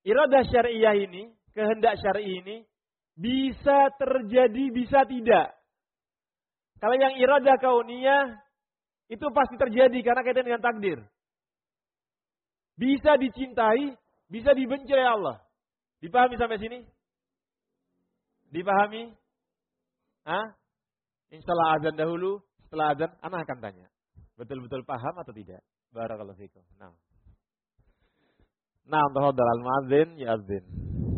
iradah syariah ini, kehendak syar'i ini, bisa terjadi, bisa tidak. Kalau yang iradah kauniyah, itu pasti terjadi karena kaitan dengan takdir. Bisa dicintai, bisa dibenci oleh Allah. Dipahami sampai sini? Dipahami? Hah? Insyaallah azan dahulu, setelah azan anak akan tanya. Betul-betul paham atau tidak? Barakallahu fikum. Nah, tafadhal al-muadzin ya azin.